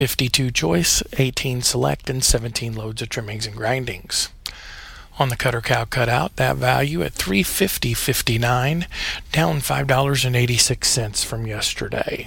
52 choice, 18 select, and 17 loads of trimmings and grindings. On the cutter cow cutout, that value at $350.59, down $5.86 from yesterday.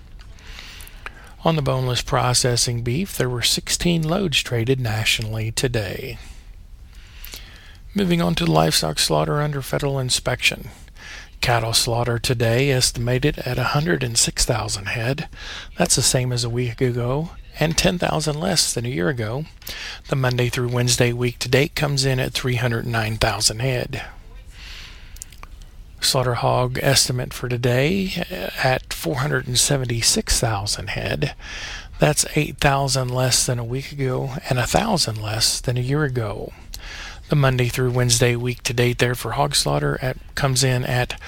On the boneless processing beef, there were 16 loads traded nationally today. Moving on to the livestock slaughter under federal inspection. Cattle slaughter today estimated at 106,000 head. That's the same as a week ago and 10,000 less than a year ago. The Monday through Wednesday week to date comes in at 309,000 head. Slaughter hog estimate for today at 476,000 head. That's 8,000 less than a week ago and 1,000 less than a year ago. The Monday through Wednesday week to date there for hog slaughter comes in at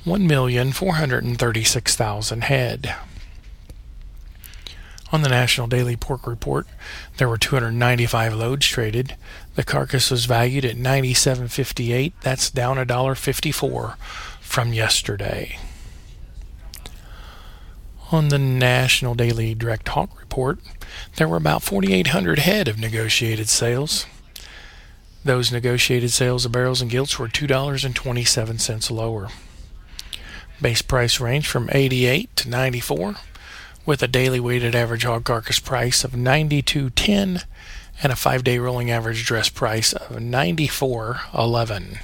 1,436,000 head. On the National Daily Pork Report, there were 295 loads traded. The carcass was valued at $97.58. That's down $1.54 from yesterday. On the National Daily Direct Hog Report, there were about 4,800 head of negotiated sales. Those negotiated sales of barrels and gilts were $2.27 lower. Base price range from 88 to 94, with a daily weighted average hog carcass price of $92.10 and a 5-day rolling average dress price of $94.11.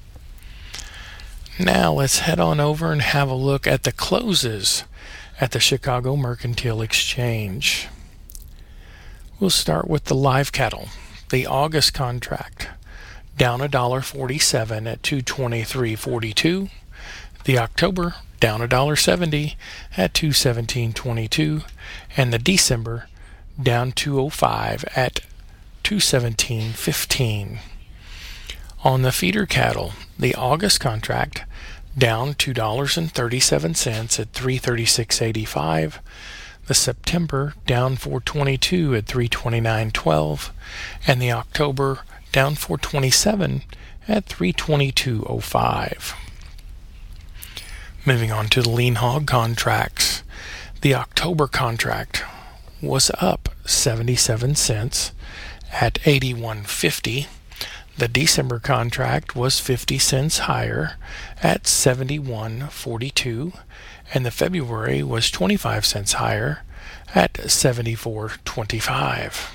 Now let's head on over and have a look at the closes at the Chicago Mercantile Exchange. We'll start with the live cattle. The August contract down $1.47 at $223.42. The October down $1.70 at $217.22, and the December down $2.05 at $217.15. On the feeder cattle, the August contract down $2.37 at $336.85. The September down $4.22 at $329.12, and the October down $4.27 at $322.05. Moving on to the lean hog contracts, the October contract was up 77 cents at $81.50. The December contract was 50 cents higher at $71.42, and the February was 25 cents higher at $74.25.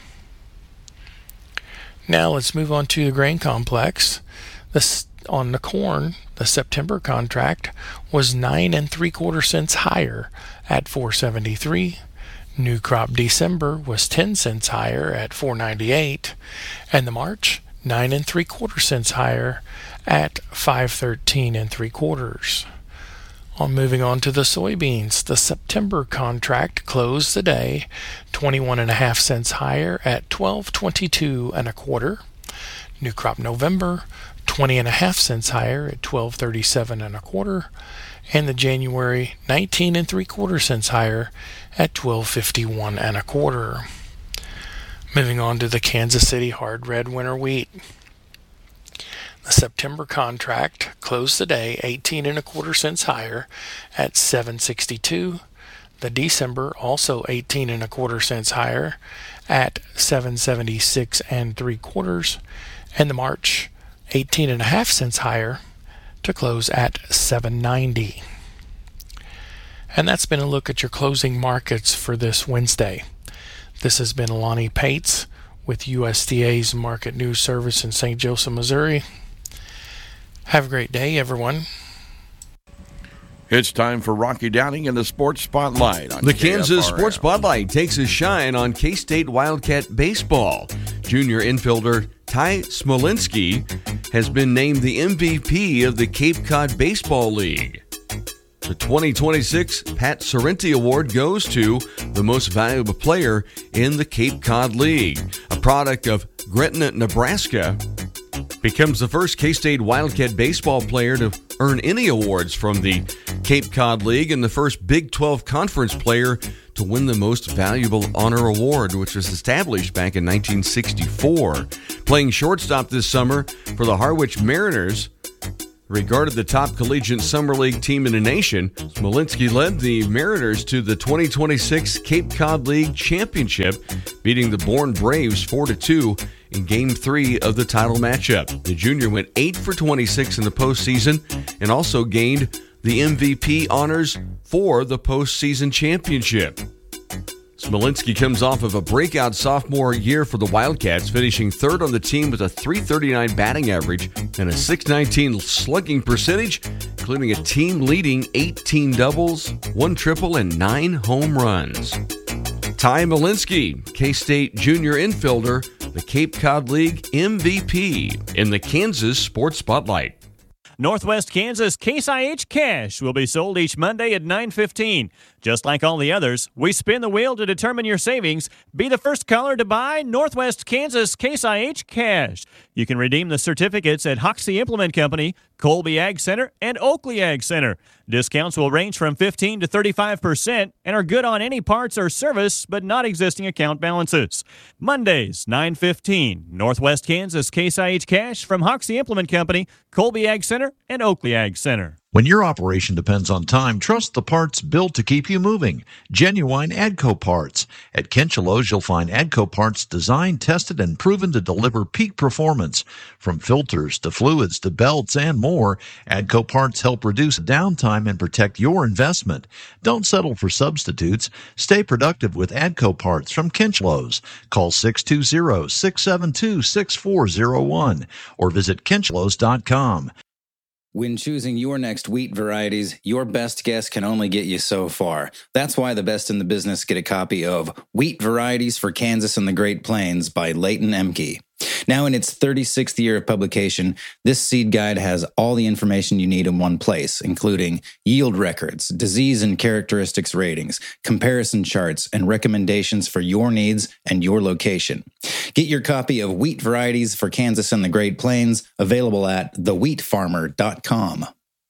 Now let's move on to the grain complex. On the corn, the September contract was 9 3/4 cents higher at $4.73. New crop December was 10 cents higher at $4.98, and the March 9 3/4 cents higher at $5.13 3/4. Moving on to the soybeans, the September contract closed the day 21.5 cents higher at $12.22 1/4. New crop November 20.5 cents higher at $12.37 1/4, and the January 19 3/4 cents higher at $12.51 1/4. Moving on to the Kansas City hard red winter wheat. The September contract closed the day 18 1/4 cents higher at $7.62. The December also 18 1/4 cents higher at $7.76 3/4, and the March 18.5 cents higher to close at $7.90. And that's been a look at your closing markets for this Wednesday. This has been Lonnie Pates with USDA's Market News Service in St. Joseph, Missouri. Have a great day, everyone. It's time for Rocky Downing and the Sports Spotlight. The Kansas Sports Spotlight takes a shine on K-State Wildcat baseball. Junior infielder Ty Smolinski has been named the MVP of the Cape Cod Baseball League. The 2026 Pat Sorrenti Award goes to the most valuable player in the Cape Cod League. A product of Gretna, Nebraska, becomes the first K-State Wildcat baseball player to earn any awards from the Cape Cod League and the first Big 12 Conference player to win the Most Valuable Honor Award, which was established back in 1964. Playing shortstop this summer for the Harwich Mariners, Regarded the top collegiate summer league team in the nation, Smolinski led the Mariners to the 2026 Cape Cod League Championship, beating the Bourne Braves 4-2 in Game 3 of the title matchup. The junior went 8 for 26 in the postseason and also gained the MVP honors for the postseason championship. Smolinski comes off of a breakout sophomore year for the Wildcats, finishing third on the team with a .339 batting average and a .619 slugging percentage, including a team-leading 18 doubles, 1 triple, and 9 home runs. Ty Malinsky, K-State junior infielder, the Cape Cod League MVP in the Kansas Sports Spotlight. Northwest Kansas Case IH Cash will be sold each Monday at 9:15. Just like all the others, we spin the wheel to determine your savings. Be the first caller to buy Northwest Kansas Case IH Cash. You can redeem the certificates at Hoxie Implement Company, Colby Ag Center, and Oakley Ag Center. Discounts will range from 15 to 35% and are good on any parts or service, but not existing account balances. Mondays, 9:15. Northwest Kansas Case IH Cash from Hoxie Implement Company, Colby Ag Center, and Oakley Ag Center. When your operation depends on time, trust the parts built to keep you moving. Genuine AGCO parts. At Kinchelo's, you'll find AGCO parts designed, tested, and proven to deliver peak performance. From filters to fluids to belts and more, AGCO parts help reduce downtime and protect your investment. Don't settle for substitutes. Stay productive with AGCO parts from Kinchelo's. Call 620-672-6401 or visit kinchelos.com. When choosing your next wheat varieties, your best guess can only get you so far. That's why the best in the business get a copy of Wheat Varieties for Kansas and the Great Plains by Leighton Emke. Now in its 36th year of publication, this seed guide has all the information you need in one place, including yield records, disease and characteristics ratings, comparison charts, and recommendations for your needs and your location. Get your copy of Wheat Varieties for Kansas and the Great Plains, available at thewheatfarmer.com.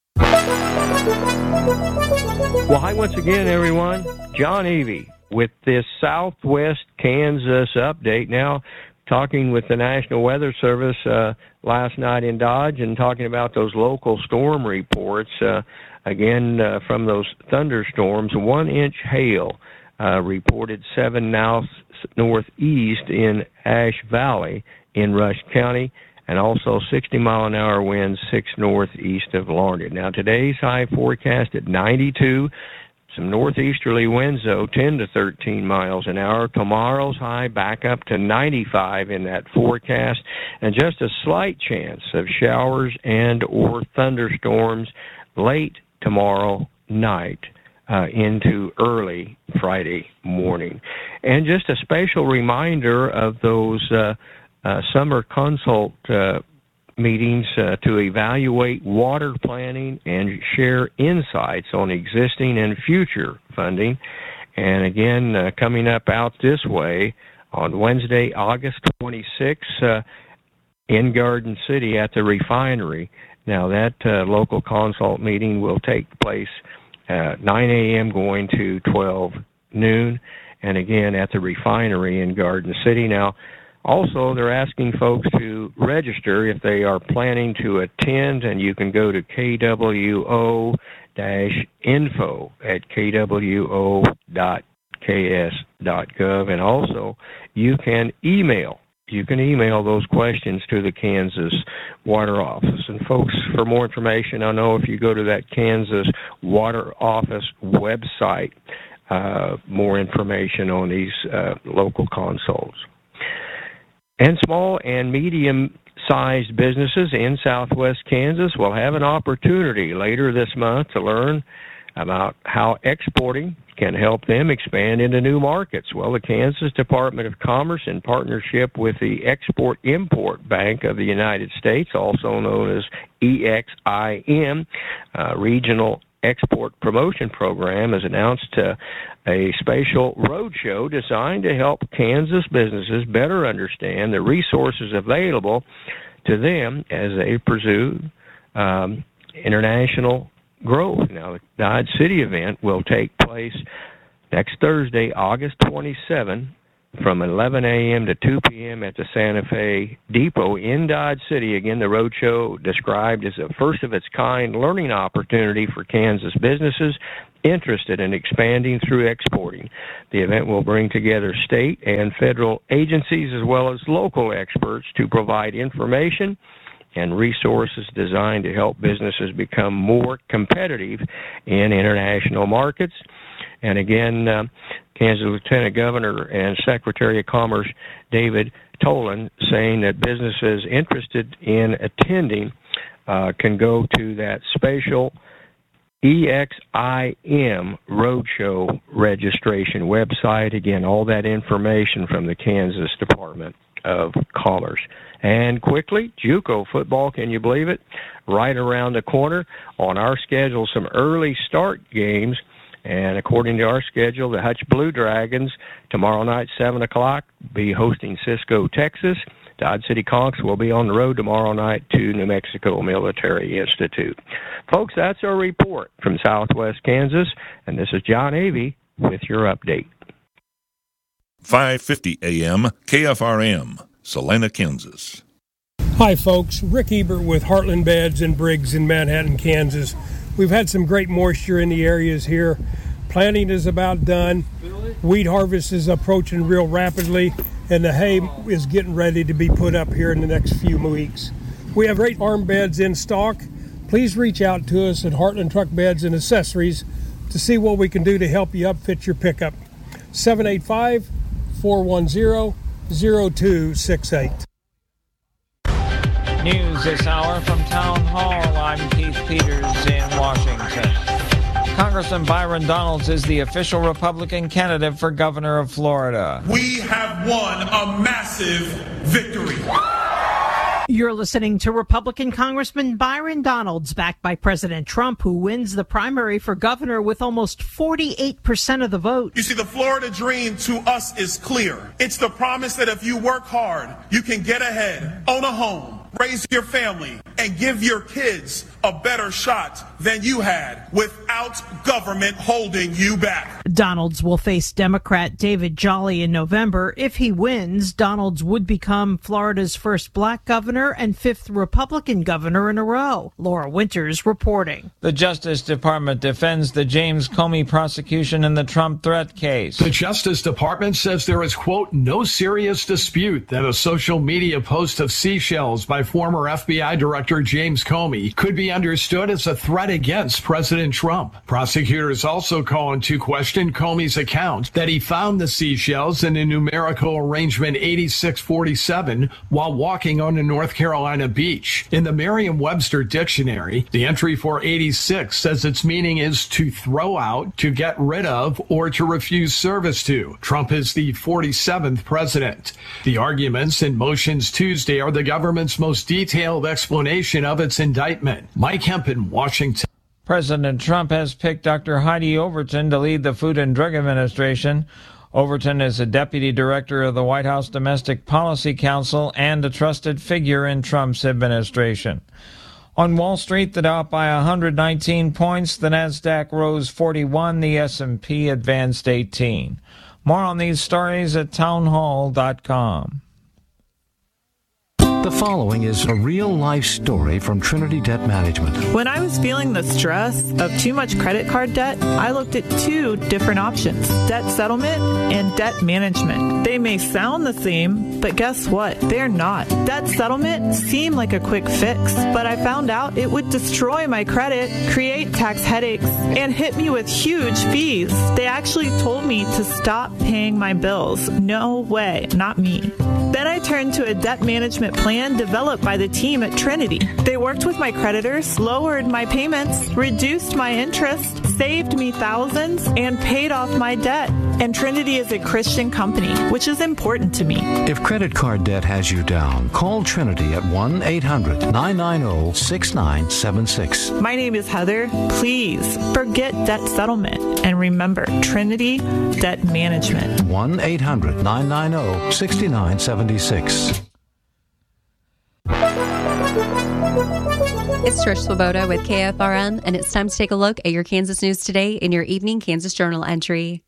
Well, hi once again, everyone. John Evie with this Southwest Kansas update. Now, talking with the National Weather Service last night in Dodge and talking about those local storm reports. Again, from those thunderstorms, 1-inch hail reported 7 northeast in Ash Valley in Rush County, and also 60-mile-an-hour winds 6 northeast of Larned. Now, today's high forecast at 92. Some northeasterly winds, though, 10 to 13 miles an hour. Tomorrow's high back up to 95 in that forecast, and just a slight chance of showers and or thunderstorms late tomorrow night into early Friday morning. And just a special reminder of those summer consult meetings to evaluate water planning and share insights on existing and future funding. And again, coming up out this way on Wednesday, August 26th, in Garden City at the refinery. Now, that local consult meeting will take place 9 a.m. going to 12 noon, and again at the refinery in Garden City. Now, also, they're asking folks to register if they are planning to attend, and you can go to KWO-info at KWO.ks.gov, and also you can email those questions to the Kansas Water Office. And folks, for more information, I know if you go to that Kansas Water Office website, more information on these local consults. And small and medium-sized businesses in southwest Kansas will have an opportunity later this month to learn about how exporting can help them expand into new markets. Well, the Kansas Department of Commerce, in partnership with the Export-Import Bank of the United States, also known as EXIM, Regional Export Promotion Program, has announced a special roadshow designed to help Kansas businesses better understand the resources available to them as they pursue international growth. Now, the Dodge City event will take place next Thursday, August 27, from 11 a.m. to 2 p.m. at the Santa Fe Depot in Dodge City. Again, the roadshow described as a first-of-its-kind learning opportunity for Kansas businesses interested in expanding through exporting. The event will bring together state and federal agencies as well as local experts to provide information and resources designed to help businesses become more competitive in international markets. And again, Kansas Lieutenant Governor and Secretary of Commerce David Tolan saying that businesses interested in attending can go to that special EXIM Roadshow registration website. Again, all that information from the Kansas Department of Commerce. And quickly, JUCO football, can you believe it? Right around the corner. On our schedule, some early start games. And according to our schedule, the Hutch Blue Dragons, tomorrow night, 7 o'clock, be hosting Cisco, Texas. Dodge City Conks will be on the road tomorrow night to New Mexico Military Institute. Folks, that's our report from Southwest Kansas, and this is John Avey with your update. 5:50 a.m. KFRM, Salina, Kansas. Hi, folks. Rick Ebert with Heartland Beds and Briggs in Manhattan, Kansas. We've had some great moisture in the areas here. Planting is about done. Wheat harvest is approaching real rapidly, and the hay is getting ready to be put up here in the next few weeks. We have great arm beds in stock. Please reach out to us at Heartland Truck Beds and Accessories to see what we can do to help you upfit your pickup. 785-410-0268. News this hour from Town Hall. I'm Keith Peters in Washington. Congressman Byron Donalds is the official Republican candidate for governor of Florida. We have won a massive victory. You're listening to Republican Congressman Byron Donalds, backed by President Trump, who wins the primary for governor with almost 48% of the vote. You see, the Florida dream to us is clear. It's the promise that if you work hard, you can get ahead, own a home, raise your family, and give your kids a better shot than you had without government holding you back. Donalds will face Democrat David Jolly in November. If he wins, Donalds would become Florida's first black governor and fifth Republican governor in a row. Laura Winters reporting. The Justice Department defends the James Comey prosecution in the Trump threat case. The Justice Department says there is, quote, no serious dispute that a social media post of seashells by former FBI Director James Comey could be understood as a threat against President Trump. Prosecutors also call into question Comey's account that he found the seashells in a numerical arrangement 8647 while walking on a North Carolina beach. In the Merriam-Webster dictionary, the entry for 86 says its meaning is to throw out, to get rid of, or to refuse service to. Trump is the 47th president. The arguments in motions Tuesday are the government's most detailed explanation of its indictment. Mike Hemp in Washington. President Trump has picked Dr. Heidi Overton to lead the Food and Drug Administration. Overton is a deputy director of the White House Domestic Policy Council and a trusted figure in Trump's administration. On Wall Street, the Dow up by 119 points, the Nasdaq rose 41, the S&P advanced 18. More on these stories at townhall.com. The following is a real-life story from Trinity Debt Management. When I was feeling the stress of too much credit card debt, I looked at two different options: debt settlement and debt management. They may sound the same, but guess what? They're not. Debt settlement seemed like a quick fix, but I found out it would destroy my credit, create tax headaches, and hit me with huge fees. They actually told me to stop paying my bills. No way, not me. Then I turned to a debt management plan developed by the team at Trinity. They worked with my creditors, lowered my payments, reduced my interest, saved me thousands, and paid off my debt. And Trinity is a Christian company, which is important to me. If credit card debt has you down, call Trinity at 1-800-990-6976. My name is Heather. Please forget debt settlement and remember Trinity Debt Management. 1-800-990-6976. It's Trish Swoboda with KFRM, and it's time to take a look at your Kansas news today in your evening Kansas Journal entry.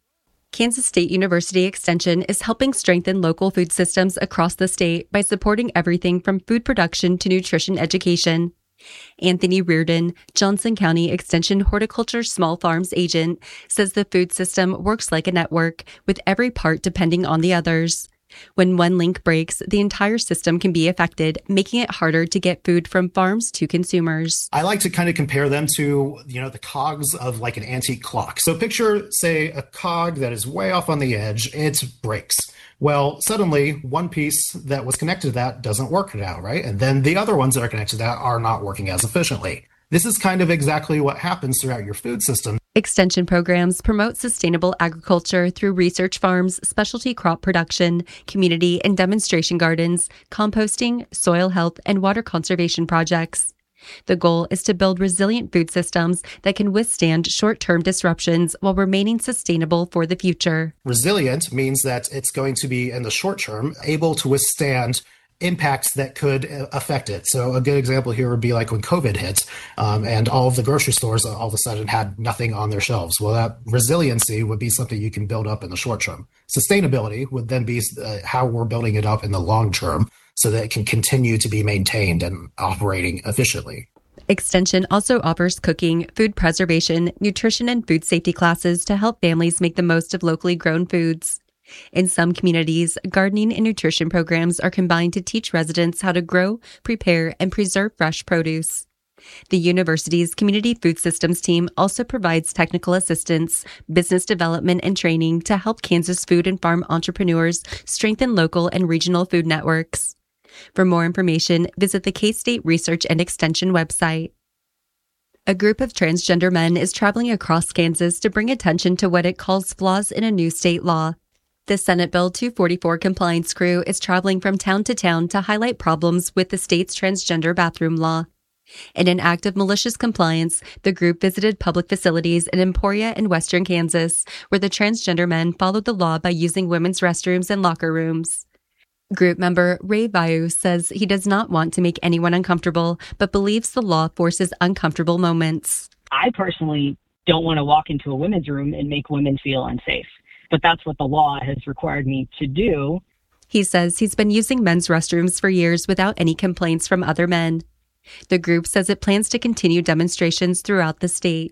Kansas State University Extension is helping strengthen local food systems across the state by supporting everything from food production to nutrition education. Anthony Reardon, Johnson County Extension Horticulture Small Farms agent, says the food system works like a network, with every part depending on the others. When one link breaks, the entire system can be affected, making it harder to get food from farms to consumers. I like to kind of compare them to, the cogs of like an antique clock. So picture, say, a cog that is way off on the edge, it breaks. Well, suddenly one piece that was connected to that doesn't work now, right? And then the other ones that are connected to that are not working as efficiently. This is kind of exactly what happens throughout your food system. Extension programs promote sustainable agriculture through research farms, specialty crop production, community and demonstration gardens, composting, soil health, and water conservation projects. The goal is to build resilient food systems that can withstand short-term disruptions while remaining sustainable for the future. Resilient means that it's going to be, in the short term, able to withstand impacts that could affect it. So a good example here would be like when COVID hit and all of the grocery stores all of a sudden had nothing on their shelves. Well, that resiliency would be something you can build up in the short term. Sustainability would then be how we're building it up in the long term so that it can continue to be maintained and operating efficiently. Extension also offers cooking, food preservation, nutrition, and food safety classes to help families make the most of locally grown foods. In some communities, gardening and nutrition programs are combined to teach residents how to grow, prepare, and preserve fresh produce. The university's Community Food Systems team also provides technical assistance, business development, and training to help Kansas food and farm entrepreneurs strengthen local and regional food networks. For more information, visit the K-State Research and Extension website. A group of transgender men is traveling across Kansas to bring attention to what it calls flaws in a new state law. The Senate Bill 244 compliance crew is traveling from town to highlight problems with the state's transgender bathroom law. In an act of malicious compliance, the group visited public facilities in Emporia and western Kansas, where the transgender men followed the law by using women's restrooms and locker rooms. Group member Ray Vayu says he does not want to make anyone uncomfortable, but believes the law forces uncomfortable moments. I personally don't want to walk into a women's room and make women feel unsafe. But that's what the law has required me to do. He says he's been using men's restrooms for years without any complaints from other men. The group says it plans to continue demonstrations throughout the state.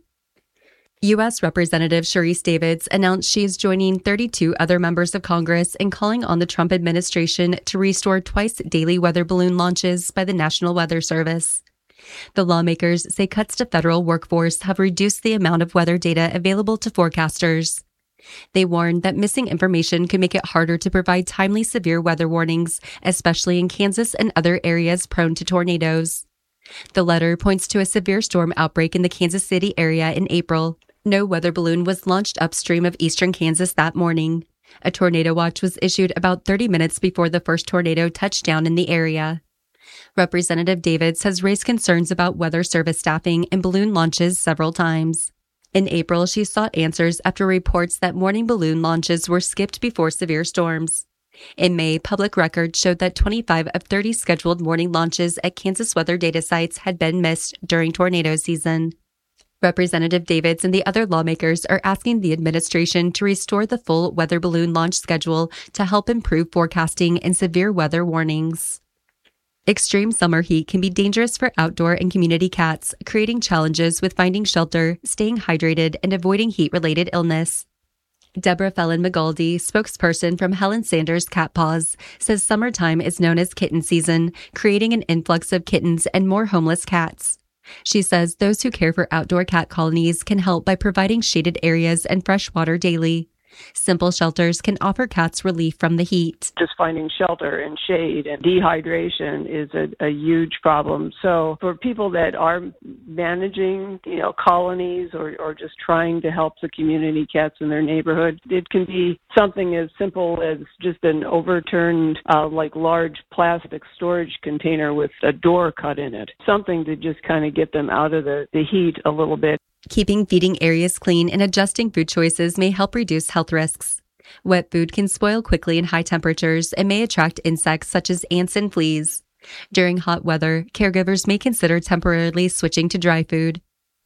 U.S. Representative Sharice Davids announced she is joining 32 other members of Congress in calling on the Trump administration to restore twice-daily weather balloon launches by the National Weather Service. The lawmakers say cuts to federal workforce have reduced the amount of weather data available to forecasters. They warned that missing information could make it harder to provide timely severe weather warnings, especially in Kansas and other areas prone to tornadoes. The letter points to a severe storm outbreak in the Kansas City area in April. No weather balloon was launched upstream of eastern Kansas that morning. A tornado watch was issued about 30 minutes before the first tornado touched down in the area. Representative Davids has raised concerns about weather service staffing and balloon launches several times. In April, she sought answers after reports that morning balloon launches were skipped before severe storms. In May, public records showed that 25 of 30 scheduled morning launches at Kansas weather data sites had been missed during tornado season. Representative Davids and the other lawmakers are asking the administration to restore the full weather balloon launch schedule to help improve forecasting and severe weather warnings. Extreme summer heat can be dangerous for outdoor and community cats, creating challenges with finding shelter, staying hydrated, and avoiding heat-related illness. Deborah Fellin-McGaldy, spokesperson from Helen Sanders Cat Paws, says summertime is known as kitten season, creating an influx of kittens and more homeless cats. She says those who care for outdoor cat colonies can help by providing shaded areas and fresh water daily. Simple shelters can offer cats relief from the heat. Just finding shelter and shade and dehydration is a huge problem. So for people that are managing, colonies or just trying to help the community cats in their neighborhood, it can be something as simple as just an overturned, large plastic storage container with a door cut in it. Something to just kind of get them out of the heat a little bit. Keeping feeding areas clean and adjusting food choices may help reduce health risks. Wet food can spoil quickly in high temperatures and may attract insects such as ants and fleas. During hot weather, caregivers may consider temporarily switching to dry food.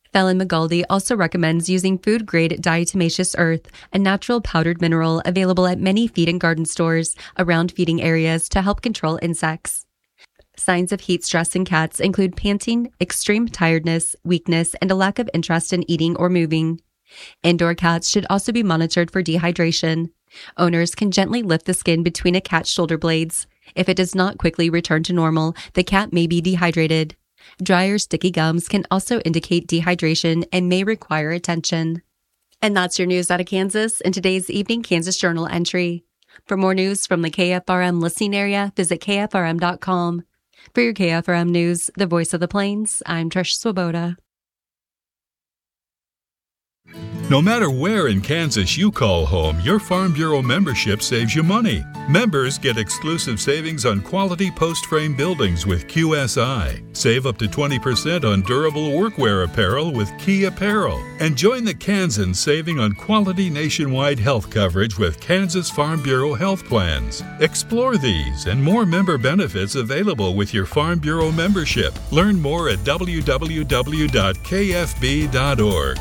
Fallon Magaldi also recommends using food-grade diatomaceous earth, a natural powdered mineral available at many feed and garden stores around feeding areas to help control insects. Signs of heat stress in cats include panting, extreme tiredness, weakness, and a lack of interest in eating or moving. Indoor cats should also be monitored for dehydration. Owners can gently lift the skin between a cat's shoulder blades. If it does not quickly return to normal, the cat may be dehydrated. Dry or sticky gums can also indicate dehydration and may require attention. And that's your news out of Kansas in today's Evening Kansas Journal entry. For more news from the KFRM listening area, visit KFRM.com. For your KFRM News, the voice of the Plains, I'm Trish Swoboda. No matter where in Kansas you call home, your Farm Bureau membership saves you money. Members get exclusive savings on quality post-frame buildings with QSI. Save up to 20% on durable workwear apparel with Key Apparel. And join the Kansans saving on quality nationwide health coverage with Kansas Farm Bureau health plans. Explore these and more member benefits available with your Farm Bureau membership. Learn more at www.kfb.org.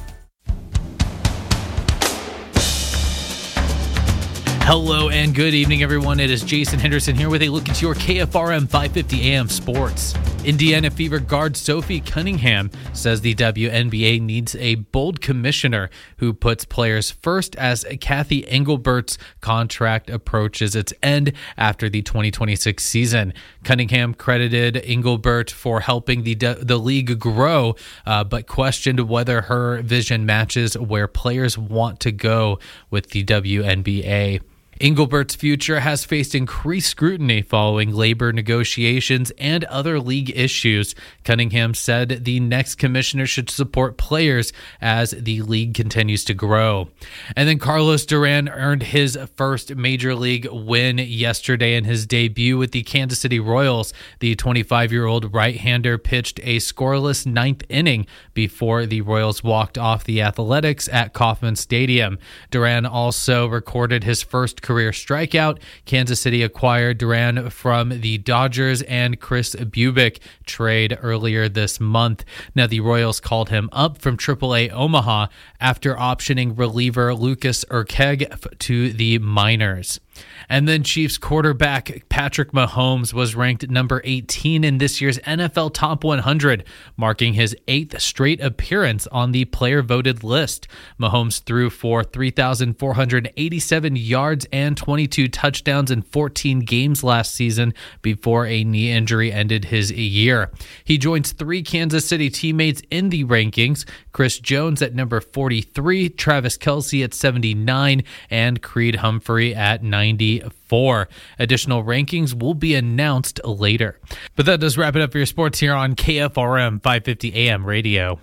Hello and good evening, everyone. It is Jason Henderson here with a look into your KFRM 550 AM sports. Indiana Fever guard Sophie Cunningham says the WNBA needs a bold commissioner who puts players first as Kathy Engelbert's contract approaches its end after the 2026 season. Cunningham credited Engelbert for helping the league grow, but questioned whether her vision matches where players want to go with the WNBA. Engelbert's future has faced increased scrutiny following labor negotiations and other league issues. Cunningham said the next commissioner should support players as the league continues to grow. And then Carlos Duran earned his first major league win yesterday in his debut with the Kansas City Royals. The 25-year-old right-hander pitched a scoreless ninth inning before the Royals walked off the Athletics at Kauffman Stadium. Duran also recorded his first career strikeout. Kansas City acquired Duran from the Dodgers and Chris Bubic trade earlier this month. Now, the Royals called him up from AAA Omaha after optioning reliever Lucas Urqueg to the minors. And then Chiefs quarterback Patrick Mahomes was ranked number 18 in this year's NFL Top 100, marking his 8th straight appearance on the player-voted list. Mahomes threw for 3,487 yards and 22 touchdowns in 14 games last season before a knee injury ended his year. He joins 3 Kansas City teammates in the rankings: Chris Jones at number 43, Travis Kelce at 79, and Creed Humphrey at 94. Additional rankings will be announced later. But that does wrap it up for your sports here on KFRM 550 AM radio.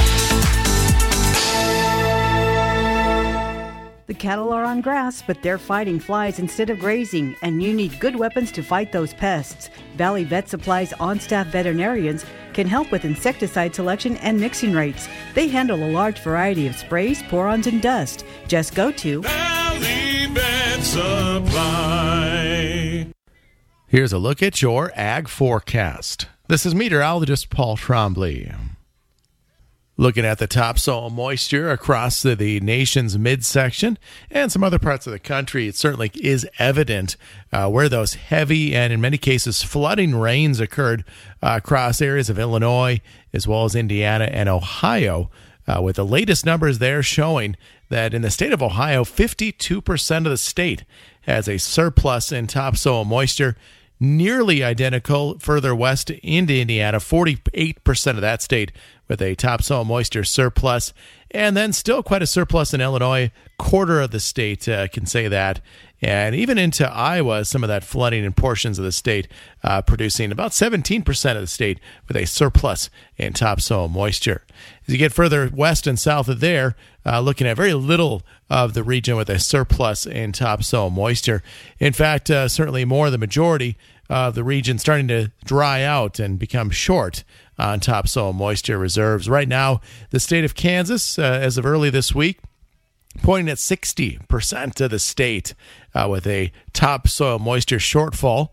The cattle are on grass, but they're fighting flies instead of grazing, and you need good weapons to fight those pests. Valley Vet Supply's on-staff veterinarians can help with insecticide selection and mixing rates. They handle a large variety of sprays, pour-ons, and dust. Just go to Valley Vet Supply. Here's a look at your ag forecast. This is meteorologist Paul Trombley. Looking at the topsoil moisture across the nation's midsection and some other parts of the country, it certainly is evident where those heavy and in many cases flooding rains occurred across areas of Illinois as well as Indiana and Ohio, with the latest numbers there showing that in the state of Ohio, 52% of the state has a surplus in topsoil moisture. Nearly identical further west into Indiana, 48% of that state with a topsoil moisture surplus. And then still quite a surplus in Illinois. Quarter of the state can say that. And even into Iowa, some of that flooding in portions of the state producing about 17% of the state with a surplus in topsoil moisture. As you get further west and south of there, looking at very little of the region with a surplus in topsoil moisture. In fact, certainly more, the majority of the region starting to dry out and become short on topsoil moisture reserves. Right now, the state of Kansas, as of early this week, pointing at 60% of the state with a topsoil moisture shortfall.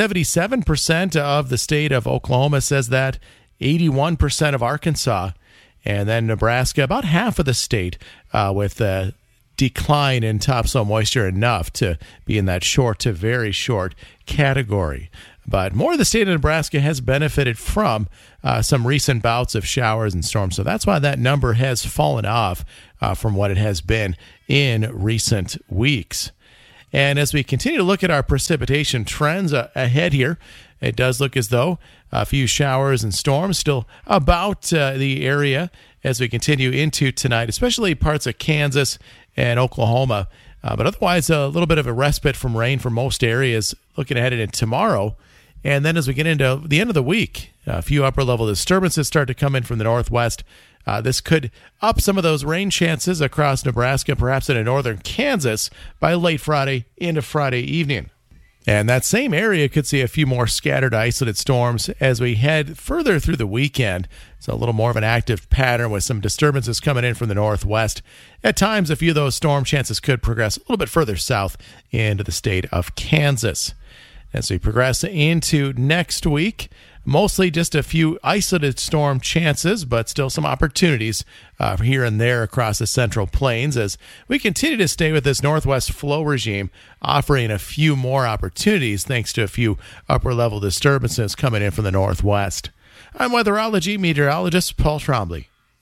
77% of the state of Oklahoma says that. 81% of Arkansas. And then Nebraska, about half of the state, with a decline in topsoil moisture enough to be in that short to very short category. But more of the state of Nebraska has benefited from some recent bouts of showers and storms. So that's why that number has fallen off from what it has been in recent weeks. And as we continue to look at our precipitation trends ahead here, it does look as though a few showers and storms still about the area as we continue into tonight, especially parts of Kansas and Oklahoma. But otherwise, a little bit of a respite from rain for most areas looking ahead into tomorrow. And then as we get into the end of the week, a few upper-level disturbances start to come in from the northwest. This could up some of those rain chances across Nebraska, perhaps into northern Kansas, by late Friday into Friday evening. And that same area could see a few more scattered isolated storms as we head further through the weekend. So a little more of an active pattern with some disturbances coming in from the northwest. At times, a few of those storm chances could progress a little bit further south into the state of Kansas. As we progress into next week, mostly just a few isolated storm chances, but still some opportunities here and there across the Central Plains as we continue to stay with this northwest flow regime, offering a few more opportunities thanks to a few upper-level disturbances coming in from the northwest. I'm weatherology meteorologist Paul Trombley.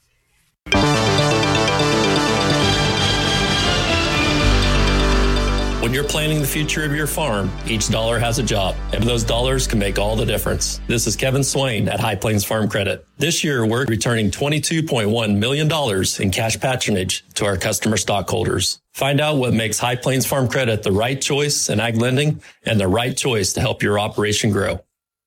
When you're planning the future of your farm, each dollar has a job, and those dollars can make all the difference. This is Kevin Swain at High Plains Farm Credit. This year, we're returning $22.1 million in cash patronage to our customer stockholders. Find out what makes High Plains Farm Credit the right choice in ag lending and the right choice to help your operation grow.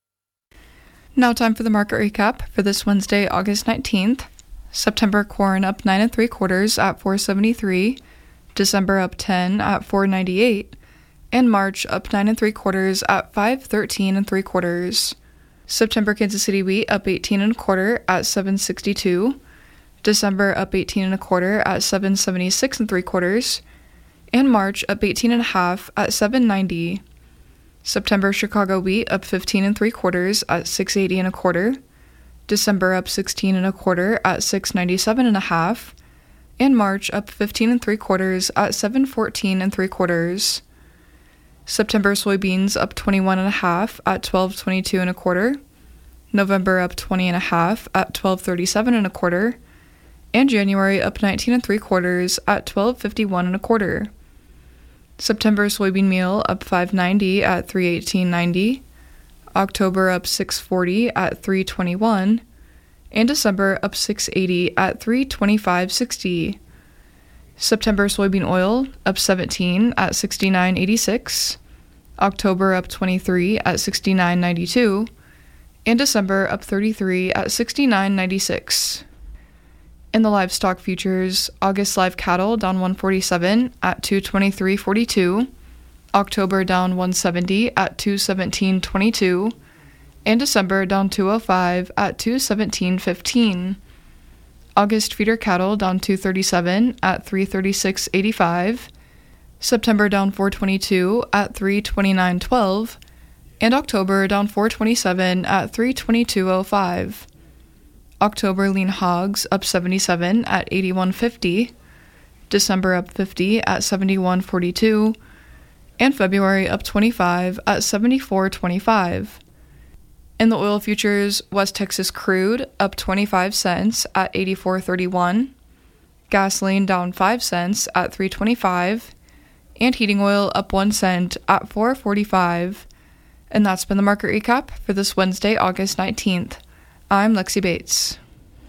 Now time for the market recap for this Wednesday, August 19th. September corn up 9 3/4 at $4.73. December up 10 at $4.98, and March up 9 3/4 at $5.13 3/4. September Kansas City wheat up 18 1/4 at $7.62. December up 18 1/4 at $7.76 3/4, and March up 18 1/2 at $7.90. September Chicago wheat up 15 3/4 at $6.80 1/4. December up 16 1/4 at $6.97 1/2. And March up 15 3/4 at $7.14 3/4. September soybeans up 21 1/2 at $12.22 1/4. November up 20 1/2 at $12.37 1/4. And January up 19 3/4 at $12.51 1/4. September soybean meal up $5.90 at $3.18.90. October up $6.40 at $3.21. And December up $6.80 at $3.25.60. September soybean oil up 17 at $69.86. October up 23 at $69.92. And December up 33 at $69.96. In the livestock futures, August live cattle down 147 at $223.42. October down 170 at $217.22. And December down 205 at $217.15. August feeder cattle down 237 at $336.85. September down 422 at $329.12. And October down 427 at $322.05. October lean hogs up 77 at $81.50. December up 50 at $71.42. And February up 25 at $74.25. In the oil futures, West Texas crude up 25 cents at $84.31, gasoline down 5 cents at $3.25, and heating oil up 1 cent at $4.45. And that's been the market recap for this Wednesday, August 19th. I'm Lexi Bates.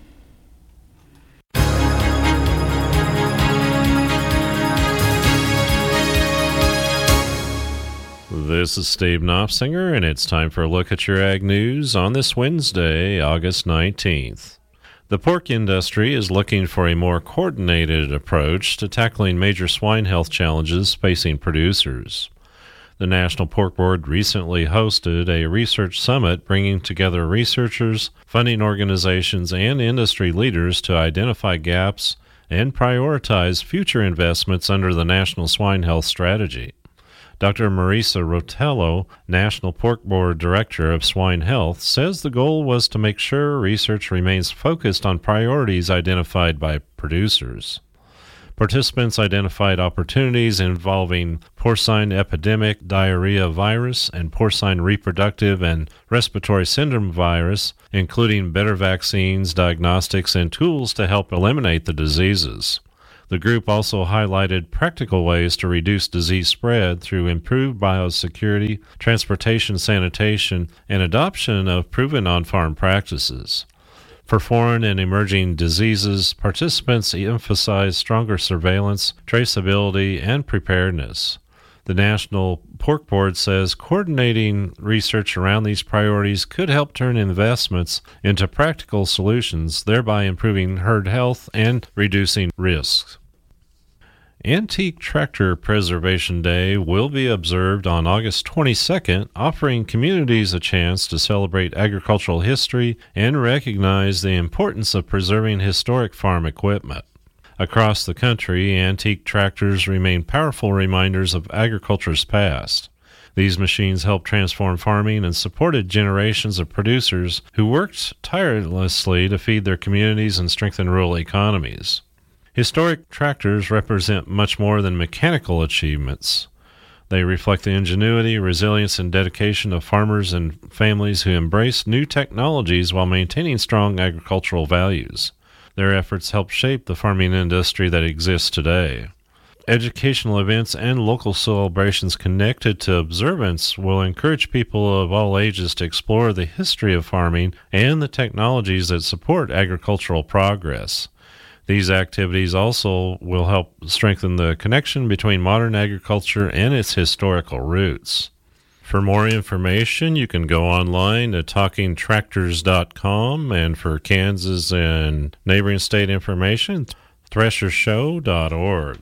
This is Steve Knopfsinger, and it's time for a look at your ag news on this Wednesday, August 19th. The pork industry is looking for a more coordinated approach to tackling major swine health challenges facing producers. The National Pork Board recently hosted a research summit bringing together researchers, funding organizations, and industry leaders to identify gaps and prioritize future investments under the National Swine Health Strategy. Dr. Marisa Rotello, National Pork Board Director of Swine Health, says the goal was to make sure research remains focused on priorities identified by producers. Participants identified opportunities involving porcine epidemic diarrhea virus and porcine reproductive and respiratory syndrome virus, including better vaccines, diagnostics, and tools to help eliminate the diseases. The group also highlighted practical ways to reduce disease spread through improved biosecurity, transportation sanitation, and adoption of proven on-farm practices. For foreign and emerging diseases, participants emphasized stronger surveillance, traceability, and preparedness. The National Pork Board says coordinating research around these priorities could help turn investments into practical solutions, thereby improving herd health and reducing risks. Antique Tractor Preservation Day will be observed on August 22nd, offering communities a chance to celebrate agricultural history and recognize the importance of preserving historic farm equipment. Across the country, antique tractors remain powerful reminders of agriculture's past. These machines helped transform farming and supported generations of producers who worked tirelessly to feed their communities and strengthen rural economies. Historic tractors represent much more than mechanical achievements. They reflect the ingenuity, resilience, and dedication of farmers and families who embrace new technologies while maintaining strong agricultural values. Their efforts help shape the farming industry that exists today. Educational events and local celebrations connected to observance will encourage people of all ages to explore the history of farming and the technologies that support agricultural progress. These activities also will help strengthen the connection between modern agriculture and its historical roots. For more information, you can go online to talkingtractors.com, and for Kansas and neighboring state information, threshershow.org.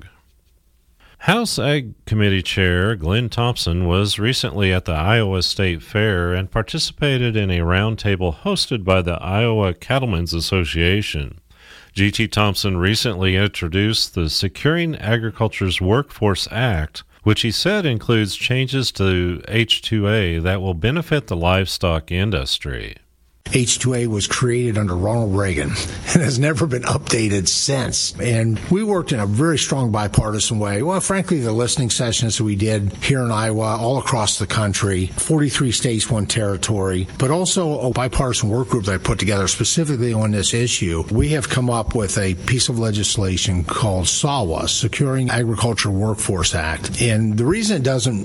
House Ag Committee Chair Glenn Thompson was recently at the Iowa State Fair and participated in a roundtable hosted by the Iowa Cattlemen's Association. G.T. Thompson recently introduced the Securing Agriculture's Workforce Act, which he said includes changes to H-2A that will benefit the livestock industry. H-2A was created under Ronald Reagan and has never been updated since. And we worked in a very strong bipartisan way. Well, frankly, the listening sessions that we did here in Iowa, all across the country, 43 states, 1 territory, but also a bipartisan work group that I put together specifically on this issue. We have come up with a piece of legislation called SAWA, Securing Agriculture Workforce Act. And the reason it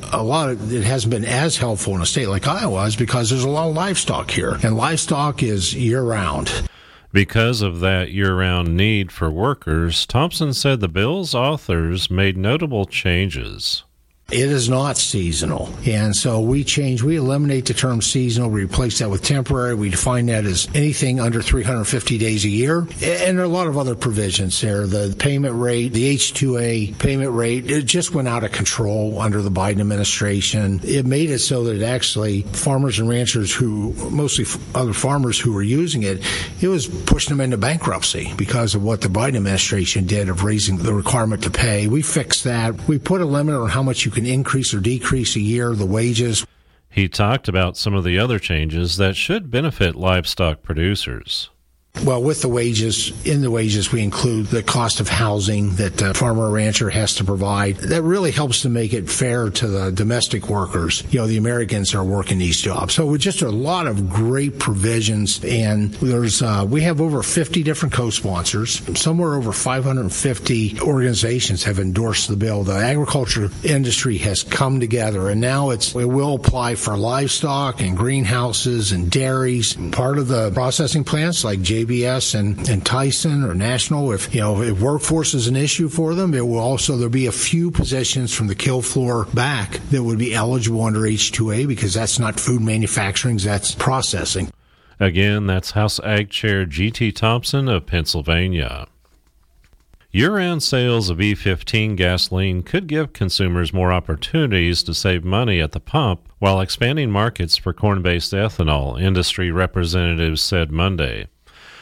hasn't been as helpful in a state like Iowa is because there's a lot of livestock here. And livestock is year-round. Because of that year-round need for workers, Thompson said the bill's authors made notable changes. It is not seasonal. And so we eliminate the term seasonal, we replace that with temporary. We define that as anything under 350 days a year. And there are a lot of other provisions there. The payment rate, the H-2A payment rate, it just went out of control under the Biden administration. It made it so that actually farmers and ranchers mostly other farmers who were using it, it was pushing them into bankruptcy because of what the Biden administration did of raising the requirement to pay. We fixed that. We put a limit on how much you can increase or decrease a year, the wages. He talked about some of the other changes that should benefit livestock producers. Well, with the wages, in the wages, we include the cost of housing that the farmer or rancher has to provide. That really helps to make it fair to the domestic workers, the Americans that are working these jobs. So just a lot of great provisions, and we have over 50 different co-sponsors. Somewhere over 550 organizations have endorsed the bill. The agriculture industry has come together, and now it will apply for livestock and greenhouses and dairies. Part of the processing plants like JBS and Tyson or National, if workforce is an issue for them, there'll be a few positions from the kill floor back that would be eligible under H-2A because that's not food manufacturing, that's processing. Again, that's House Ag Chair G.T. Thompson of Pennsylvania. Year-round sales of E15 gasoline could give consumers more opportunities to save money at the pump while expanding markets for corn-based ethanol, industry representatives said Monday.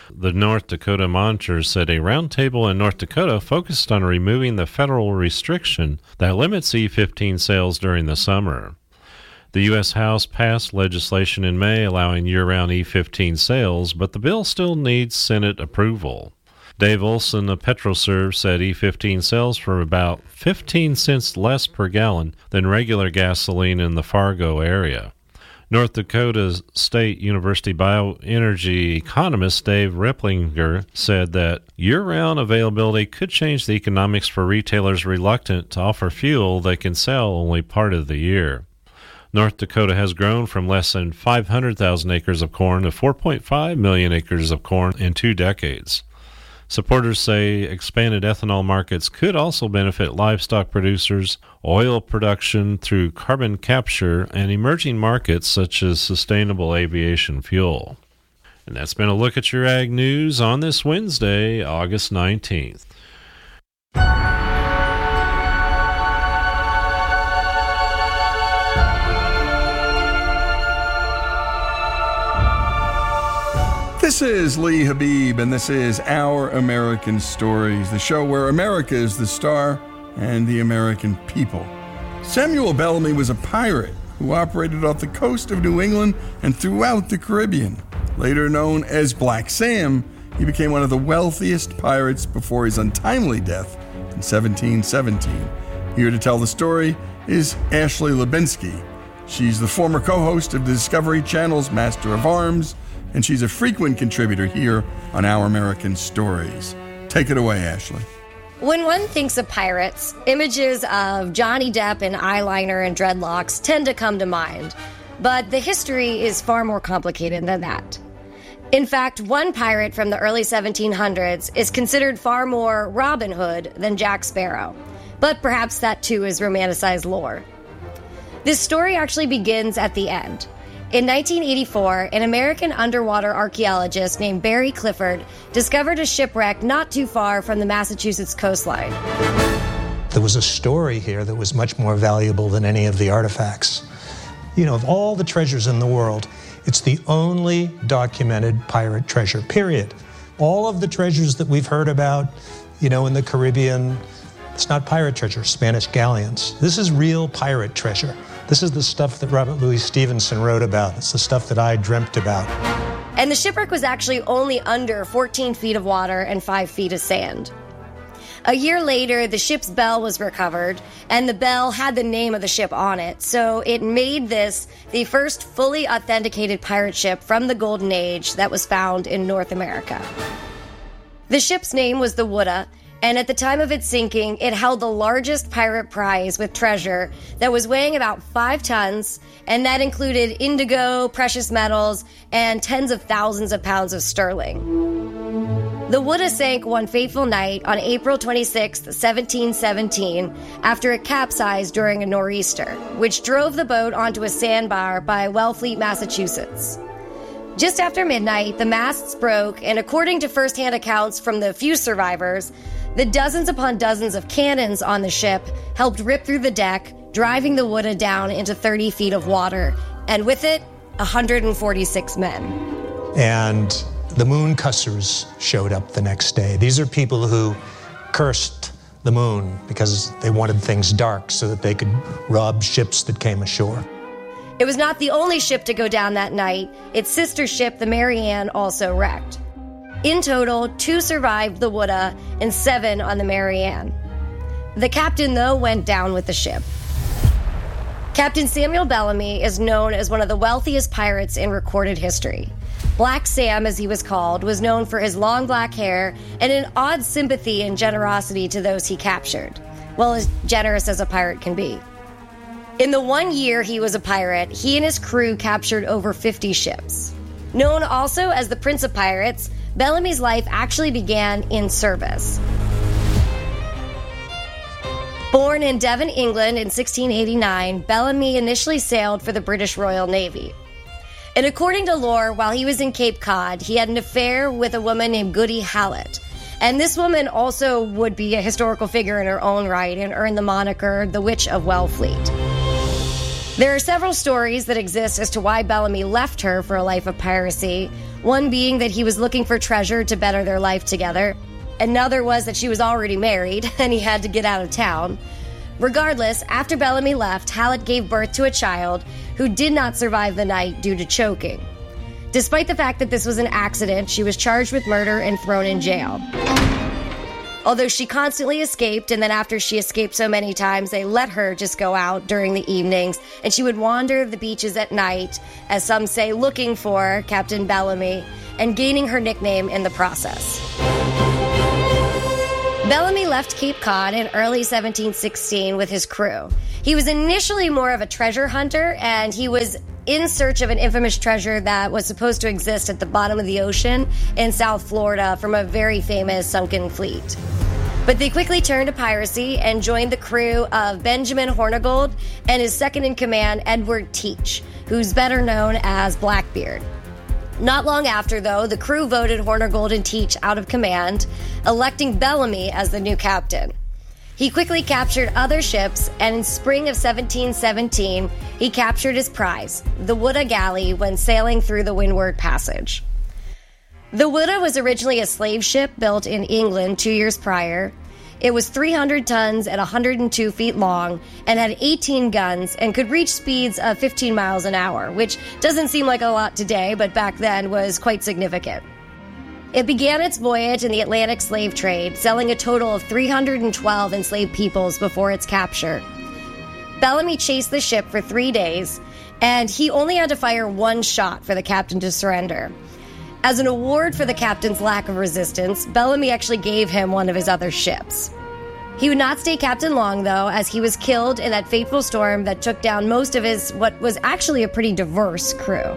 The North Dakota Monitor said a roundtable in North Dakota focused on removing the federal restriction that limits E-15 sales during the summer. The U.S. House passed legislation in May allowing year-round E-15 sales, but the bill still needs Senate approval. Dave Olson of PetroServe said E-15 sells for about 15 cents less per gallon than regular gasoline in the Fargo area. North Dakota State University bioenergy economist Dave Ripplinger said that year-round availability could change the economics for retailers reluctant to offer fuel they can sell only part of the year. North Dakota has grown from less than 500,000 acres of corn to 4.5 million acres of corn in 2 decades. Supporters say expanded ethanol markets could also benefit livestock producers, oil production through carbon capture, and emerging markets such as sustainable aviation fuel. And that's been a look at your ag news on this Wednesday, August 19th. This is Lee Habib, and this is Our American Stories, the show where America is the star and the American people. Samuel Bellamy was a pirate who operated off the coast of New England and throughout the Caribbean. Later known as Black Sam, he became one of the wealthiest pirates before his untimely death in 1717. Here to tell the story is Ashley Lubinsky. She's the former co-host of the Discovery Channel's Master of Arms, and she's a frequent contributor here on Our American Stories. Take it away, Ashley. When one thinks of pirates, images of Johnny Depp in eyeliner and dreadlocks tend to come to mind. But the history is far more complicated than that. In fact, one pirate from the early 1700s is considered far more Robin Hood than Jack Sparrow. But perhaps that too is romanticized lore. This story actually begins at the end. In 1984, an American underwater archaeologist named Barry Clifford discovered a shipwreck not too far from the Massachusetts coastline. There was a story here that was much more valuable than any of the artifacts. You know, of all the treasures in the world, it's the only documented pirate treasure, period. All of the treasures that we've heard about, you know, in the Caribbean, it's not pirate treasure, Spanish galleons. This is real pirate treasure. This is the stuff that Robert Louis Stevenson wrote about. It's the stuff that I dreamt about. And the shipwreck was actually only under 14 feet of water and 5 feet of sand. A year later, the ship's bell was recovered, and the bell had the name of the ship on it, so it made this the first fully authenticated pirate ship from the Golden Age that was found in North America. The ship's name was the Wooddah, and at the time of its sinking, it held the largest pirate prize with treasure that was weighing about 5 tons, and that included indigo, precious metals, and tens of thousands of pounds of sterling. The Wooddah sank one fateful night on April 26, 1717, after it capsized during a nor'easter, which drove the boat onto a sandbar by Wellfleet, Massachusetts. Just after midnight, the masts broke, and according to first-hand accounts from the few survivors, the dozens upon dozens of cannons on the ship helped rip through the deck, driving the Wooddah down into 30 feet of water, and with it, 146 men. And the moon cussers showed up the next day. These are people who cursed the moon because they wanted things dark so that they could rob ships that came ashore. It was not the only ship to go down that night. Its sister ship, the Mary Ann, also wrecked. In total, 2 survived the Wooddah and 7 on the Mary Ann. The captain, though, went down with the ship. Captain Samuel Bellamy is known as one of the wealthiest pirates in recorded history. Black Sam, as he was called, was known for his long black hair and an odd sympathy and generosity to those he captured. Well, as generous as a pirate can be. In the 1 year he was a pirate, he and his crew captured over 50 ships. Known also as the Prince of Pirates, Bellamy's life actually began in service. Born in Devon, England in 1689, Bellamy initially sailed for the British Royal Navy. And according to lore, while he was in Cape Cod, he had an affair with a woman named Goody Hallett. And this woman also would be a historical figure in her own right and earned the moniker the Witch of Wellfleet. There are several stories that exist as to why Bellamy left her for a life of piracy. One being that he was looking for treasure to better their life together. Another was that she was already married and he had to get out of town. Regardless, after Bellamy left, Hallett gave birth to a child who did not survive the night due to choking. Despite the fact that this was an accident, she was charged with murder and thrown in jail. Although she constantly escaped, and then after she escaped so many times, they let her just go out during the evenings, and she would wander the beaches at night, as some say, looking for Captain Bellamy, and gaining her nickname in the process. Bellamy left Cape Cod in early 1716 with his crew. He was initially more of a treasure hunter, and he was in search of an infamous treasure that was supposed to exist at the bottom of the ocean in South Florida from a very famous sunken fleet. But they quickly turned to piracy and joined the crew of Benjamin Hornigold and his second-in-command, Edward Teach, who's better known as Blackbeard. Not long after, though, the crew voted Hornigold and Teach out of command, electing Bellamy as the new captain. He quickly captured other ships, and in spring of 1717, he captured his prize, the Wouta galley, when sailing through the Windward Passage. The Wouta was originally a slave ship built in England 2 years prior. It was 300 tons and 102 feet long and had 18 guns and could reach speeds of 15 miles an hour, which doesn't seem like a lot today, but back then was quite significant. It began its voyage in the Atlantic slave trade, selling a total of 312 enslaved peoples before its capture. Bellamy chased the ship for 3 days, and he only had to fire one shot for the captain to surrender. As an award for the captain's lack of resistance, Bellamy actually gave him one of his other ships. He would not stay captain long, though, as he was killed in that fateful storm that took down most of his, what was actually a pretty diverse crew.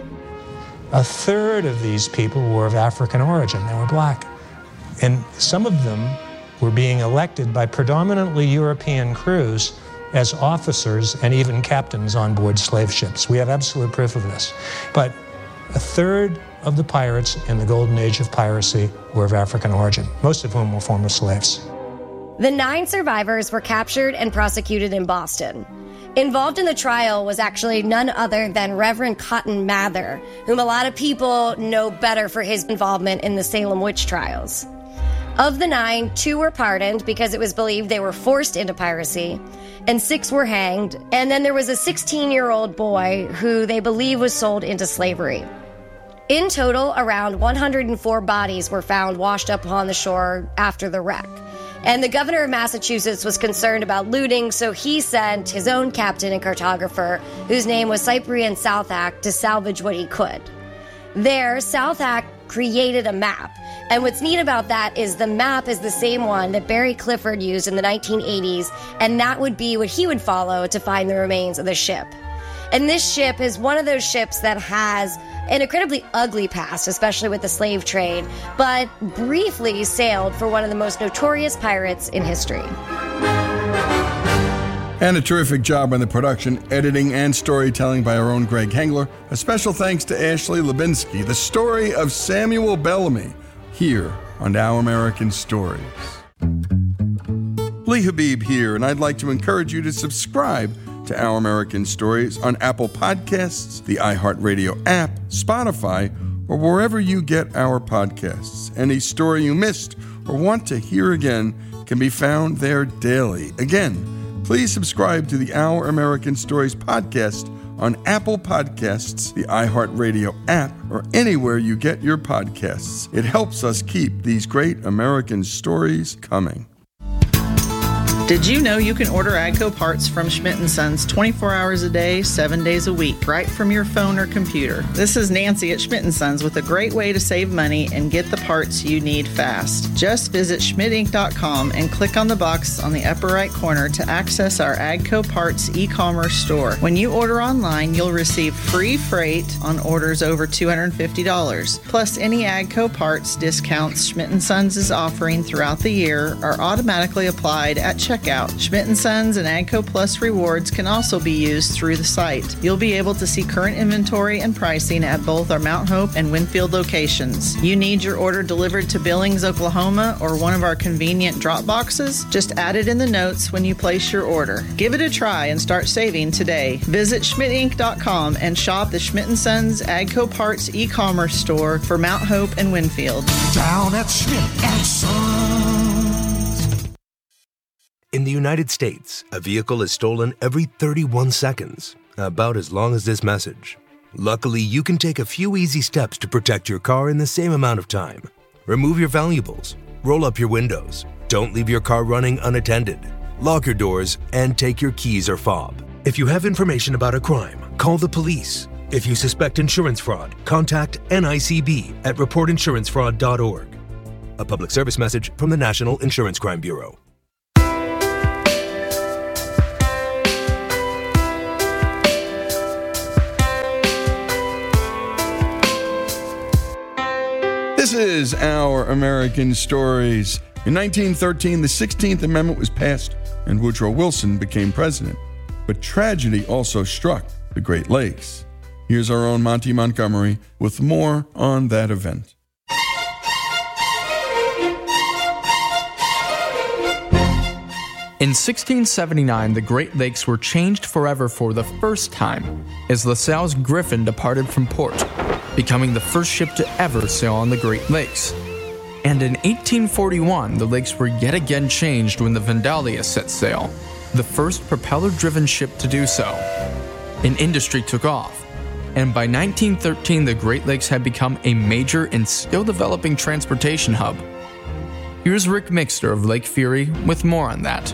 A third of these people were of African origin. They were black. And some of them were being elected by predominantly European crews as officers and even captains on board slave ships. We have absolute proof of this. But a third of the pirates in the golden age of piracy were of African origin, most of whom were former slaves. The 9 survivors were captured and prosecuted in Boston. Involved in the trial was actually none other than Reverend Cotton Mather, whom a lot of people know better for his involvement in the Salem witch trials. Of the 9, 2 were pardoned because it was believed they were forced into piracy, and 6 were hanged, and then there was a 16-year-old boy who they believe was sold into slavery. In total, around 104 bodies were found washed up on the shore after the wreck. And the governor of Massachusetts was concerned about looting, so he sent his own captain and cartographer, whose name was Cyprian Southack, to salvage what he could. There, Southack created a map. And what's neat about that is the map is the same one that Barry Clifford used in the 1980s, and that would be what he would follow to find the remains of the ship. And this ship is one of those ships that has an incredibly ugly past, especially with the slave trade, but briefly sailed for one of the most notorious pirates in history. And a terrific job on the production, editing, and storytelling by our own Greg Hengler. A special thanks to Ashley Lubinsky, the story of Samuel Bellamy, here on Our American Stories. Lee Habib here, and I'd like to encourage you to subscribe to Our American Stories on Apple Podcasts, the iHeartRadio app, Spotify, or wherever you get our podcasts. Any story you missed or want to hear again can be found there daily. Again, please subscribe to the Our American Stories podcast on Apple Podcasts, the iHeartRadio app, or anywhere you get your podcasts. It helps us keep these great American stories coming. Did you know you can order AGCO parts from Schmidt & Sons 24 hours a day, 7 days a week, right from your phone or computer? This is Nancy at Schmidt & Sons with a great way to save money and get the parts you need fast. Just visit schmidtinc.com and click on the box on the upper right corner to access our AGCO parts e-commerce store. When you order online, you'll receive free freight on orders over $250. Plus, any AGCO parts discounts Schmidt & Sons is offering throughout the year are automatically applied at checkout checkout. Schmidt & Sons and AGCO Plus rewards can also be used through the site. You'll be able to see current inventory and pricing at both our Mount Hope and Winfield locations. You need your order delivered to Billings, Oklahoma, or one of our convenient drop boxes? Just add it in the notes when you place your order. Give it a try and start saving today. Visit schmidtinc.com and shop the Schmidt & Sons AGCO Parts e-commerce store for Mount Hope and Winfield. Down at Schmidt & Sons. In the United States, a vehicle is stolen every 31 seconds, about as long as this message. Luckily, you can take a few easy steps to protect your car in the same amount of time. Remove your valuables, roll up your windows, don't leave your car running unattended, lock your doors, and take your keys or fob. If you have information about a crime, call the police. If you suspect insurance fraud, contact NICB at reportinsurancefraud.org. A public service message from the National Insurance Crime Bureau. This is Our American Stories. In 1913, the 16th Amendment was passed and Woodrow Wilson became president. But tragedy also struck the Great Lakes. Here's our own Monty Montgomery with more on that event. In 1679, the Great Lakes were changed forever for the first time as LaSalle's Griffin departed from port, becoming the first ship to ever sail on the Great Lakes. And in 1841, the lakes were yet again changed when the Vandalia set sail, the first propeller-driven ship to do so. An industry took off, and by 1913, the Great Lakes had become a major and still developing transportation hub. Here's Rick Mixter of Lake Fury with more on that.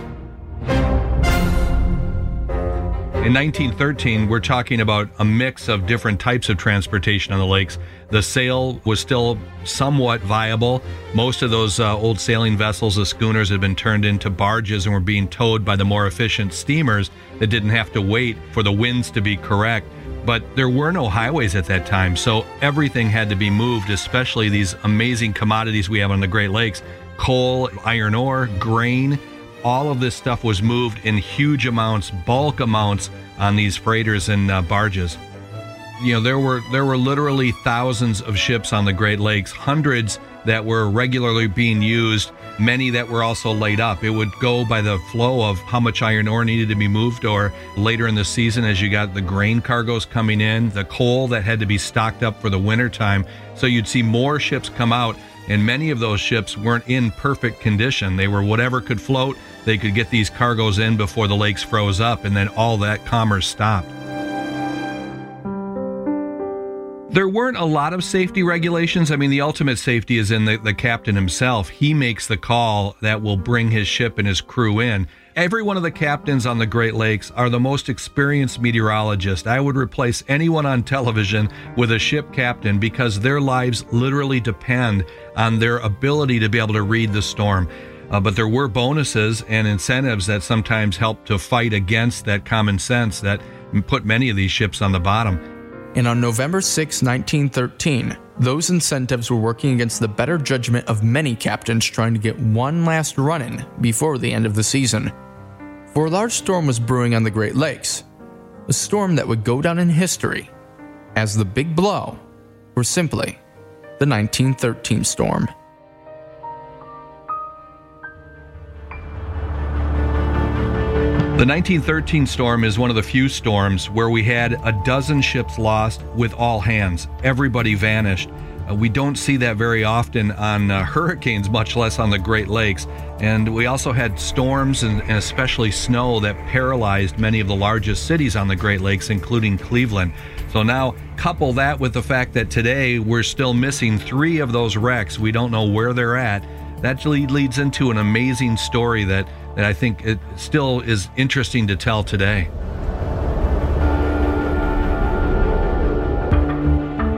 In 1913, we're talking about a mix of different types of transportation on the lakes. The sail was still somewhat viable. Most of those old sailing vessels, the schooners, had been turned into barges and were being towed by the more efficient steamers that didn't have to wait for the winds to be correct. But there were no highways at that time, so everything had to be moved, especially these amazing commodities we have on the Great Lakes. Coal, iron ore, grain, all of this stuff was moved in huge amounts, bulk amounts, on these freighters and barges. You know, there were literally thousands of ships on the Great Lakes, hundreds that were regularly being used, many that were also laid up. It would go by the flow of how much iron ore needed to be moved, or later in the season as you got the grain cargoes coming in, the coal that had to be stocked up for the winter time. So you'd see more ships come out, and many of those ships weren't in perfect condition. They were whatever could float. They could get these cargoes in before the lakes froze up, and then all that commerce stopped. There weren't a lot of safety regulations. I mean, the ultimate safety is in the captain himself. He makes the call that will bring his ship and his crew in. Every one of the captains on the Great Lakes are the most experienced meteorologists. I would replace anyone on television with a ship captain because their lives literally depend on their ability to be able to read the storm. But there were bonuses and incentives that sometimes helped to fight against that common sense that put many of these ships on the bottom. And on November 6, 1913, those incentives were working against the better judgment of many captains trying to get one last run-in before the end of the season. For a large storm was brewing on the Great Lakes, a storm that would go down in history as the Big Blow, or simply the 1913 storm. The 1913 storm is one of the few storms where we had a dozen ships lost with all hands. Everybody vanished. We don't see that very often on hurricanes, much less on the Great Lakes. And we also had storms and especially snow that paralyzed many of the largest cities on the Great Lakes, including Cleveland. So now couple that with the fact that today we're still missing 3 of those wrecks. We don't know where they're at. That leads into an amazing story that I think it still is interesting to tell today.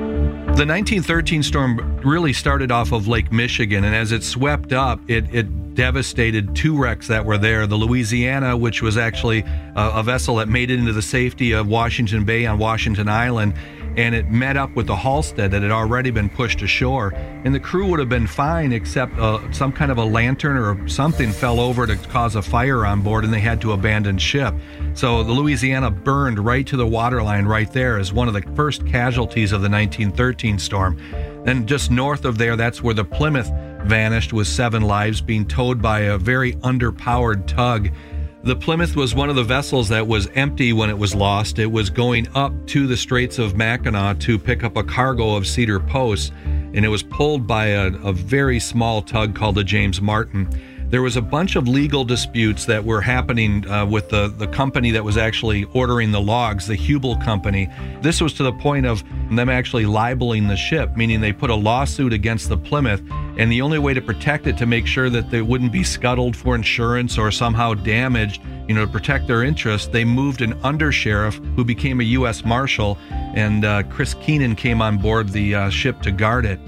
The 1913 storm really started off of Lake Michigan, and as it swept up, it devastated two wrecks that were there. The Louisiana, which was actually a vessel that made it into the safety of Washington Bay on Washington Island, and it met up with the Halstead that had already been pushed ashore. And the crew would have been fine, except some kind of a lantern or something fell over to cause a fire on board, and they had to abandon ship. So the Louisiana burned right to the waterline right there as one of the first casualties of the 1913 storm. Then just north of there, that's where the Plymouth vanished with 7 lives, being towed by a very underpowered tug. The Plymouth was one of the vessels that was empty when it was lost. It was going up to the Straits of Mackinac to pick up a cargo of cedar posts, and it was pulled by a very small tug called the James Martin. There was a bunch of legal disputes that were happening with the company that was actually ordering the logs, the Hubel Company. This was to the point of them actually libeling the ship, meaning they put a lawsuit against the Plymouth, and the only way to protect it, to make sure that they wouldn't be scuttled for insurance or somehow damaged, to protect their interests, they moved an undersheriff who became a U.S. Marshal, and Chris Keenan came on board the ship to guard it.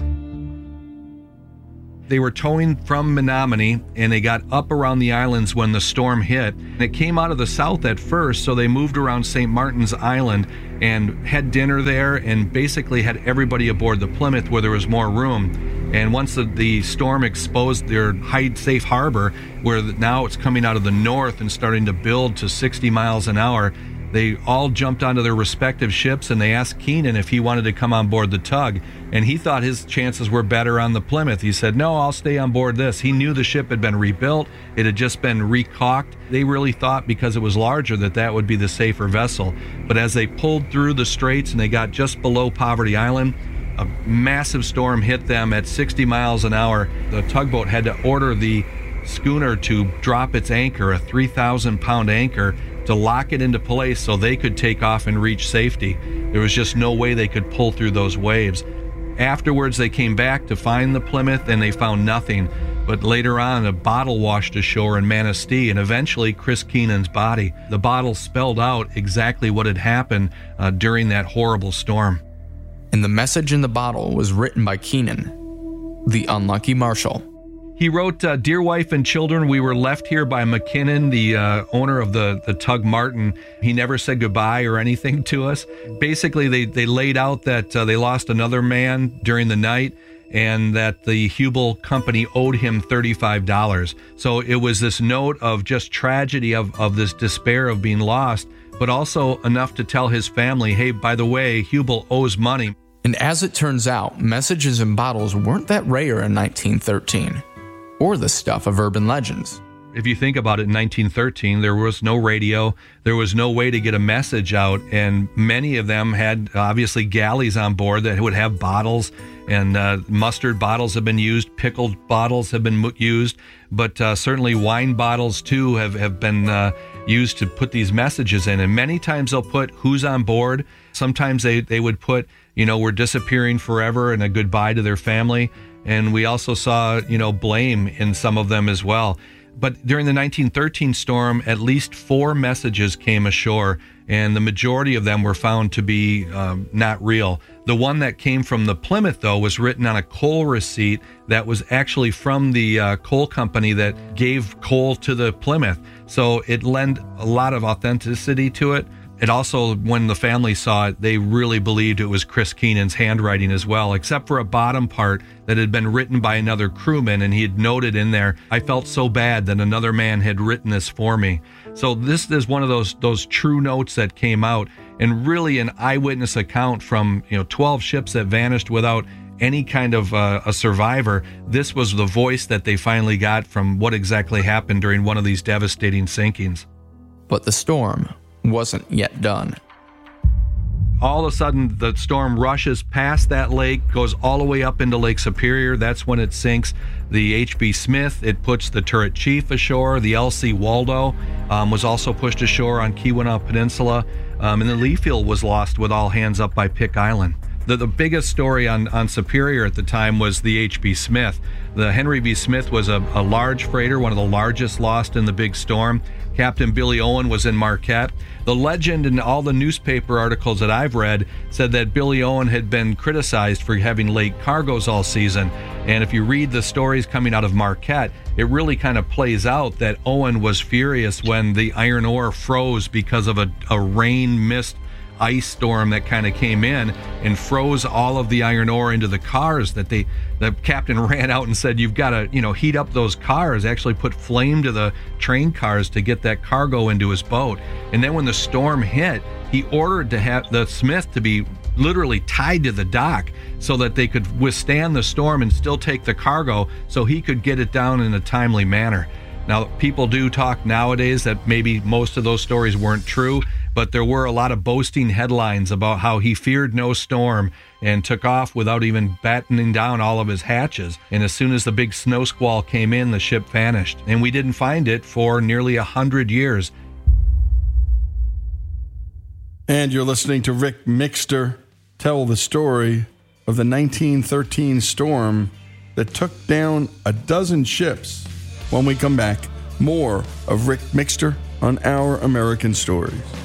They were towing from Menominee, and they got up around the islands when the storm hit. And it came out of the south at first, so they moved around St. Martin's Island and had dinner there and basically had everybody aboard the Plymouth where there was more room. And once the storm exposed their safe harbor, where now it's coming out of the north and starting to build to 60 miles an hour, they all jumped onto their respective ships, and they asked Keenan if he wanted to come on board the tug. And he thought his chances were better on the Plymouth. He said, no, I'll stay on board this. He knew the ship had been rebuilt. It had just been recaulked. They really thought, because it was larger, that would be the safer vessel. But as they pulled through the straits and they got just below Poverty Island, a massive storm hit them at 60 miles an hour. The tugboat had to order the schooner to drop its anchor, a 3,000-pound anchor, to lock it into place so they could take off and reach safety. There was just no way they could pull through those waves. Afterwards, they came back to find the Plymouth, and they found nothing. But later on, a bottle washed ashore in Manistee, and eventually Chris Keenan's body. The bottle spelled out exactly what had happened during that horrible storm. And the message in the bottle was written by Keenan, the unlucky marshal. He wrote, "Dear wife and children, we were left here by McKinnon, the owner of the tug Martin. He never said goodbye or anything to us." Basically, they laid out that they lost another man during the night, and that the Hubel Company owed him $35. So it was this note of just tragedy, of this despair of being lost, but also enough to tell his family, hey, by the way, Hubel owes money. And as it turns out, messages in bottles weren't that rare in 1913. Or the stuff of urban legends. If you think about it, in 1913, there was no radio, there was no way to get a message out, and many of them had obviously galleys on board that would have bottles, and mustard bottles have been used, pickled bottles have been used, but certainly wine bottles too have been used to put these messages in. And many times they'll put who's on board. Sometimes they would put, we're disappearing forever, and a goodbye to their family. And we also saw, blame in some of them as well. But during the 1913 storm, at least 4 messages came ashore, and the majority of them were found to be not real. The one that came from the Plymouth, though, was written on a coal receipt that was actually from the coal company that gave coal to the Plymouth. So it lent a lot of authenticity to it. It also, when the family saw it, they really believed it was Chris Keenan's handwriting as well, except for a bottom part that had been written by another crewman, and he had noted in there, "I felt so bad that another man had written this for me." So this is one of those true notes that came out, and really an eyewitness account from 12 ships that vanished without any kind of a survivor. This was the voice that they finally got from what exactly happened during one of these devastating sinkings. But the storm wasn't yet done. All of a sudden, the storm rushes past that lake, goes all the way up into Lake Superior. That's when it sinks the H.B. Smith. It puts the Turret Chief ashore. The L.C. Waldo was also pushed ashore on Keweenaw Peninsula. And the Leafield was lost with all hands up by Pick Island. The biggest story on Superior at the time was the H.B. Smith. The Henry V. Smith was a large freighter, one of the largest lost in the big storm. Captain Billy Owen was in Marquette. The legend in all the newspaper articles that I've read said that Billy Owen had been criticized for having late cargoes all season. And if you read the stories coming out of Marquette, it really kind of plays out that Owen was furious when the iron ore froze because of a rain mist ice storm that kind of came in and froze all of the iron ore into the cars. That the captain ran out and said, you've got to heat up those cars, actually put flame to the train cars to get that cargo into his boat. And then when the storm hit, he ordered to have the Smith to be literally tied to the dock so that they could withstand the storm and still take the cargo so he could get it down in a timely manner. Now, people do talk nowadays that maybe most of those stories weren't true, but there were a lot of boasting headlines about how he feared no storm and took off without even battening down all of his hatches. And as soon as the big snow squall came in, the ship vanished. And we didn't find it for nearly 100 years. And you're listening to Rick Mixter tell the story of the 1913 storm that took down a dozen ships. When we come back, more of Rick Mixter on Our American Stories.